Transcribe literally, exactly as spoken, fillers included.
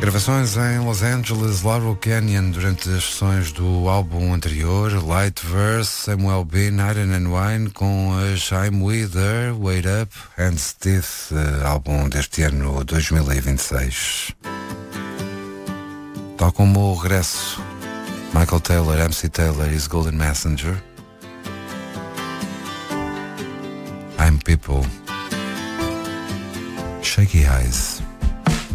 Gravações em Los Angeles, Laurel Canyon, durante as sessões do álbum anterior, Light Verse, Samuel Bean, Iron and Wine, com as I'm With Her, Wait Up, and Stith, álbum deste ano dois mil e vinte e seis. Tal como o regresso, Michael Taylor, M C Taylor, His Golden Messenger, I'm People, Shaky Eyes.